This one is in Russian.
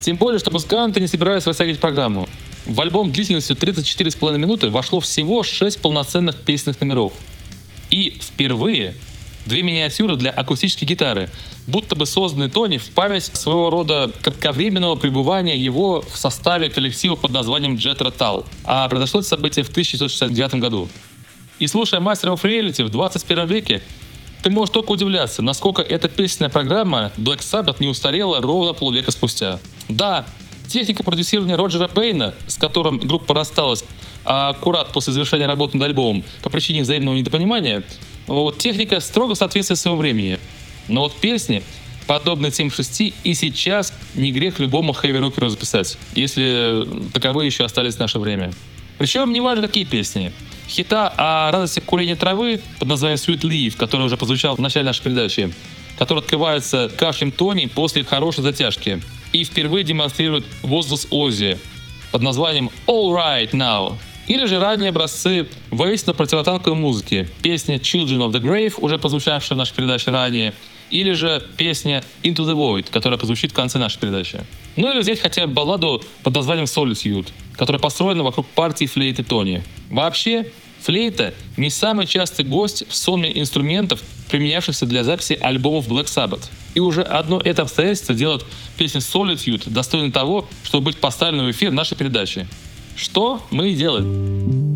Тем более, что музыканты не собираются растягивать программу. В альбом длительностью 34,5 минуты вошло всего 6 полноценных песенных номеров. И впервые 2 миниатюры для акустической гитары, будто бы созданные Тони в память своего рода кратковременного пребывания его в составе коллектива под названием Jethro Tull. А произошло это событие в 1969 году. И слушая Master of Reality в 21 веке, ты можешь только удивляться, насколько эта песенная программа Black Sabbath не устарела ровно полвека спустя. Да, техника продюсирования Роджера Пейна, с которым группа рассталась аккурат после завершения работы над альбомом по причине взаимного недопонимания, техника строго соответствует своему времени. Но вот песни, подобные Team 6, и сейчас не грех любому хэви-рокеру записать, если таковые еще остались в наше время. Причем не важно, какие песни. Хита о радости курения травы под названием Sweet Leaf, который уже прозвучал в начале нашей передачи, который открывается кашлем Тони после хорошей затяжки и впервые демонстрирует возглас Оззи под названием All Right Now. Или же ранние образцы воистину противотанковой музыки, песня Children of the Grave, уже прозвучавшая в нашей передаче ранее, или же песня Into the Void, которая прозвучит в конце нашей передачи. Ну или взять хотя бы балладу под названием Solitude, которая построена вокруг партии флейты Тони. Вообще, флейта не самый частый гость в сонме инструментов, применявшихся для записи альбомов Black Sabbath. И уже одно это обстоятельство делает песню Solitude достойной того, чтобы быть поставленной в эфир нашей передачи. Что мы и делаем.